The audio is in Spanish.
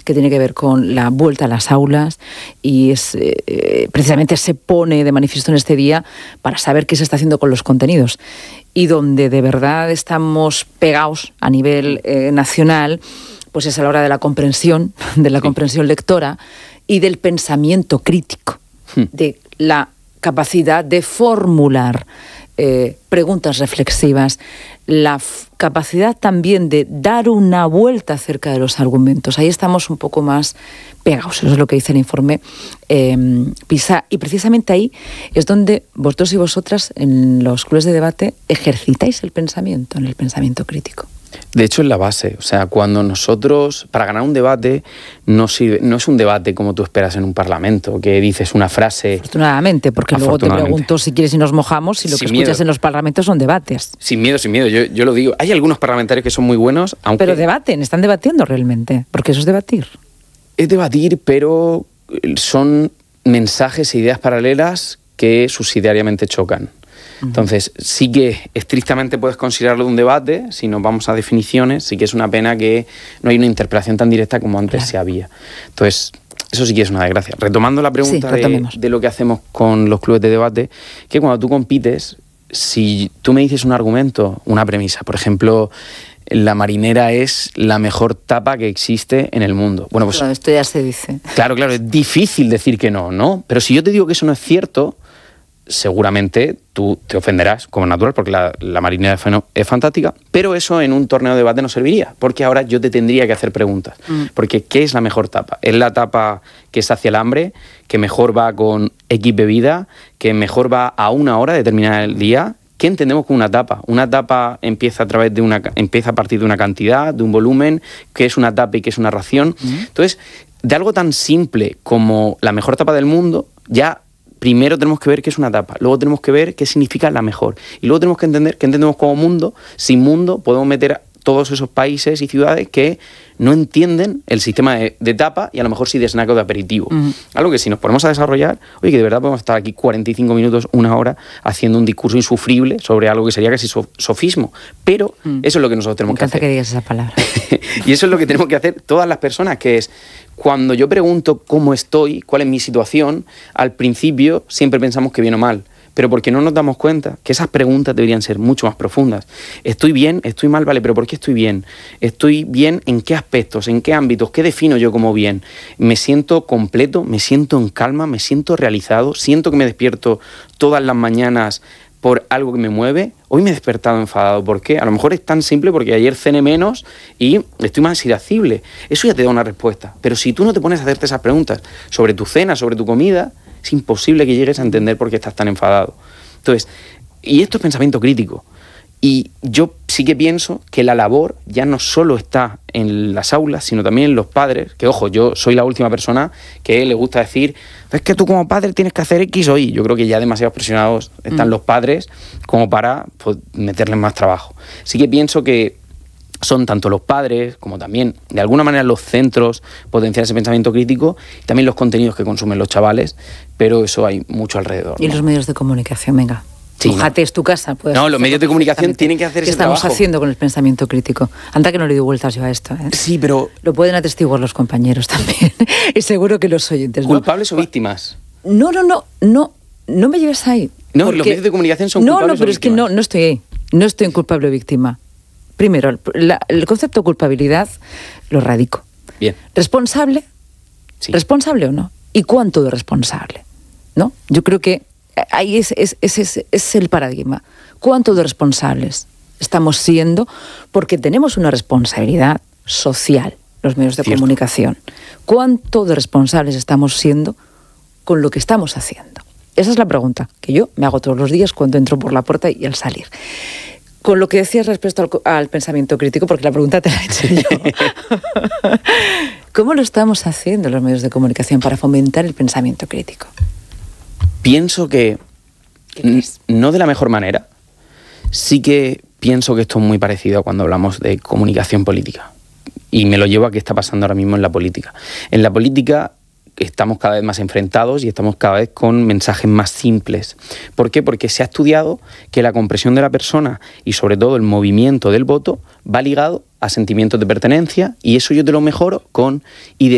que tiene que ver con la vuelta a las aulas y precisamente se pone de manifiesto en este día para saber qué se está haciendo con los contenidos. Y donde de verdad estamos pegados a nivel nacional, pues es a la hora de la comprensión, comprensión lectora y del pensamiento crítico, de la capacidad de formular preguntas reflexivas, la capacidad también de dar una vuelta acerca de los argumentos. Ahí estamos un poco más pegados, eso es lo que dice el informe PISA, y precisamente ahí es donde vosotros y vosotras en los clubes de debate ejercitáis el pensamiento, en el pensamiento crítico. De hecho, es la base. O sea, cuando nosotros, para ganar un debate, no es un debate como tú esperas en un parlamento, que dices una frase... Afortunadamente, porque luego te pregunto si quieres y nos mojamos, si lo que escuchas en los parlamentos son debates. Sin miedo. Yo lo digo. Hay algunos parlamentarios que son muy buenos, aunque... Pero están debatiendo realmente, porque eso es debatir. Es debatir, pero son mensajes e ideas paralelas que subsidiariamente chocan. Entonces, sí que estrictamente puedes considerarlo un debate, si nos vamos a definiciones, sí que es una pena que no hay una interpretación tan directa como antes se había. Entonces, eso sí que es una desgracia. Retomando la pregunta de lo que hacemos con los clubes de debate, que cuando tú compites, si tú me dices un argumento, una premisa, por ejemplo, la marinera es la mejor tapa que existe en el mundo. Bueno, pues esto ya se dice. Claro, es difícil decir que no, ¿no? Pero si yo te digo que eso no es cierto, seguramente tú te ofenderás, como es natural, porque la marinera es fantástica, pero eso en un torneo de debate no serviría, porque ahora yo te tendría que hacer preguntas. Porque ¿qué es la mejor tapa? ¿Es la tapa que sacia el hambre, que mejor va con X bebida, que mejor va a una hora determinada del día? ¿Qué entendemos con una tapa? Una tapa empieza a partir de una cantidad, de un volumen, qué es una tapa y qué es una ración. Entonces, de algo tan simple como la mejor tapa del mundo, ya primero tenemos que ver qué es una tapa, luego tenemos que ver qué significa la mejor, y luego tenemos que entender qué entendemos como mundo. Sin mundo podemos meter todos esos países y ciudades que no entienden el sistema de tapa y a lo mejor sí de snack o de aperitivo. Algo que si nos ponemos a desarrollar, oye, que de verdad podemos estar aquí 45 minutos, una hora, haciendo un discurso insufrible sobre algo que sería casi sofismo. Pero eso es lo que nosotros tenemos que hacer. Me encanta que digas esa palabra. Y eso es lo que tenemos que hacer todas las personas, que es, cuando yo pregunto cómo estoy, cuál es mi situación, al principio siempre pensamos que bien o mal. Pero porque no nos damos cuenta que esas preguntas deberían ser mucho más profundas. ¿Estoy bien? ¿Estoy mal? Vale, pero ¿por qué estoy bien? ¿Estoy bien en qué aspectos? ¿En qué ámbitos? ¿Qué defino yo como bien? ¿Me siento completo? ¿Me siento en calma? ¿Me siento realizado? ¿Siento que me despierto todas las mañanas por algo que me mueve? Hoy me he despertado enfadado. ¿Por qué? A lo mejor es tan simple porque ayer cené menos y estoy más irascible. Eso ya te da una respuesta. Pero si tú no te pones a hacerte esas preguntas sobre tu cena, sobre tu comida, es imposible que llegues a entender por qué estás tan enfadado. Entonces, y esto es pensamiento crítico. Y yo sí que pienso que la labor ya no solo está en las aulas, sino también en los padres, que ojo, yo soy la última persona que le gusta decir, es que tú como padre tienes que hacer X o Y. Yo creo que ya demasiado presionados están los padres como para meterles más trabajo. Sí que pienso que son tanto los padres como también, de alguna manera, los centros potenciar ese pensamiento crítico, y también los contenidos que consumen los chavales, pero eso hay mucho alrededor. Y los medios de comunicación, venga. Sí, Fíjate, es tu casa. No, los medios de comunicación tienen que hacer ese trabajo. ¿Qué estamos haciendo con el pensamiento crítico? Anda que no le doy vueltas yo a esto, ¿eh? Sí, pero... Lo pueden atestiguar los compañeros también. Y seguro que los oyentes, ¿no? ¿Culpables o víctimas? No me lleves ahí. No, porque... los medios de comunicación son culpables o víctimas. No, pero es que no estoy ahí. No estoy en culpable o víctima. Primero, el concepto de culpabilidad lo radico. Bien. ¿Responsable? Sí. ¿Responsable o no? ¿Y cuánto de responsable? ¿No? Yo creo que ahí es el paradigma. ¿Cuánto de responsables estamos siendo? Porque tenemos una responsabilidad social, los medios de comunicación. ¿Cuánto de responsables estamos siendo con lo que estamos haciendo? Esa es la pregunta que yo me hago todos los días cuando entro por la puerta y al salir. Con lo que decías respecto al pensamiento crítico, porque la pregunta te la he hecho yo. ¿Cómo lo estamos haciendo los medios de comunicación para fomentar el pensamiento crítico? Pienso que no de la mejor manera. Sí que pienso que esto es muy parecido a cuando hablamos de comunicación política. Y me lo llevo a qué está pasando ahora mismo en la política. En la política estamos cada vez más enfrentados y estamos cada vez con mensajes más simples. ¿Por qué? Porque se ha estudiado que la compresión de la persona y sobre todo el movimiento del voto va ligado a sentimientos de pertenencia, y eso yo te lo mejoro con ideas